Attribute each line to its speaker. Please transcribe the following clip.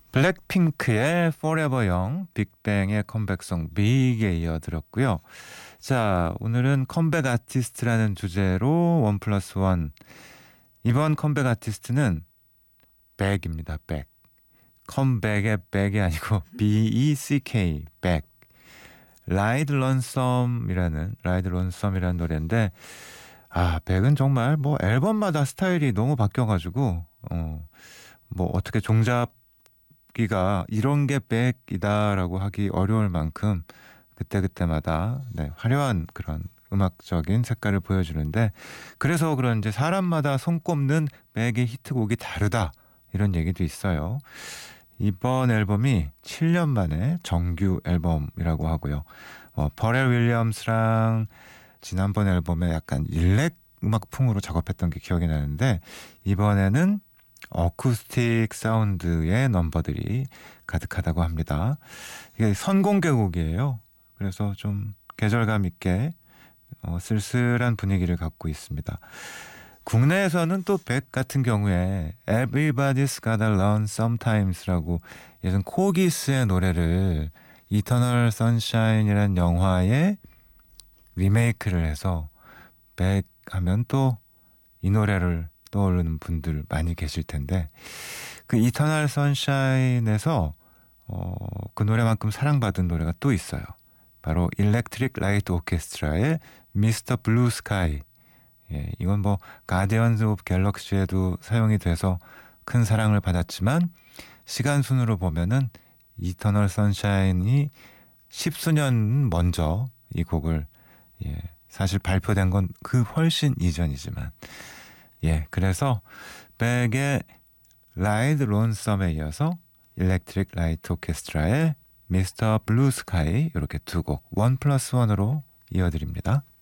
Speaker 1: 블랙핑크의 Forever Young, 빅뱅의 컴백송 빅에 이어 들었고요. 자, 오늘은 컴백 아티스트라는 주제로 원 플러스 원. 이번 컴백 아티스트는 백입니다. 백. 컴백의 백이 아니고 BECK, 백. 라이드 런썸이라는 노래인데, 백은 정말 뭐 앨범마다 스타일이 너무 바뀌어가지고 뭐 어떻게 종잡기가 이런 게 백이다라고 하기 어려울 만큼 그때그때마다 화려한 그런 음악적인 색깔을 보여주는데, 그래서 그런지 사람마다 손꼽는 백의 히트곡이 다르다, 이런 얘기도 있어요. 이번 앨범이 7년 만에 정규 앨범이라고 하고요. 퍼렐 윌리엄스랑 지난번 앨범에 약간 일렉 음악풍으로 작업했던 게 기억이 나는데, 이번에는 어쿠스틱 사운드의 넘버들이 가득하다고 합니다. 이게 선공개곡이에요. 그래서 좀 계절감 있게 쓸쓸한 분위기를 갖고 있습니다. 국내에서는 또 백 같은 경우에 Everybody's Gotta Learn Sometimes라고 예전 코기스의 노래를 이터널 선샤인이라는 영화에 리메이크를 해서 백 하면 또 이 노래를 떠오르는 분들 많이 계실 텐데, 그 이터널 선샤인에서 그 노래만큼 사랑받은 노래가 또 있어요. 바로 일렉트릭 라이트 오케스트라의 미스터 블루 스카이. 예, 이건 뭐 가디언즈 오브 갤럭시에도 사용이 돼서 큰 사랑을 받았지만, 시간 순으로 보면은 이터널 선샤인이 10수년 먼저 이 곡을 사실 발표된 건 그 훨씬 이전이지만, 그래서 백의 라이드 론썸에 이어서 일렉트릭 라이트 오케스트라의 미스터 블루 스카이, 이렇게 두 곡 원 플러스 원으로 이어드립니다.